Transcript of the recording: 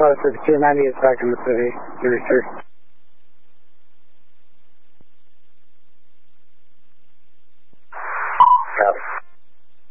close to the 290 is back in the city. 33.